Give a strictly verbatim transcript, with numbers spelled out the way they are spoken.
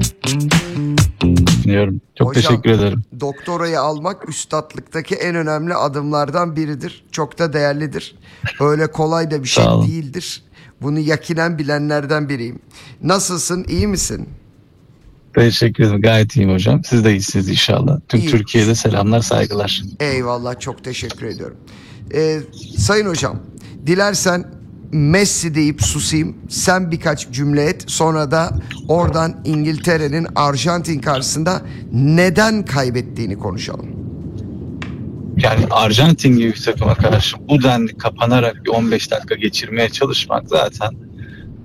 Düşünüyorum. Çok Hocam, teşekkür ederim. doktorayı almak üstatlıktaki en önemli adımlardan biridir. Çok da değerlidir. Öyle kolay da bir şey Sağ olun. değildir. Bunu yakinen bilenlerden biriyim. Nasılsın? İyi misin? Teşekkür ederim. Gayet iyiyim hocam. Siz de iyisiniz inşallah. Tüm İyi. Türkiye'de selamlar, saygılar. Eyvallah, çok teşekkür ediyorum. Ee, Sayın hocam, dilersen Messi deyip susayım. Sen birkaç cümle et. Sonra da oradan İngiltere'nin Arjantin karşısında neden kaybettiğini konuşalım. Yani Arjantin gibi bir takıma karşı bu denli kapanarak bir on beş dakika geçirmeye çalışmak zaten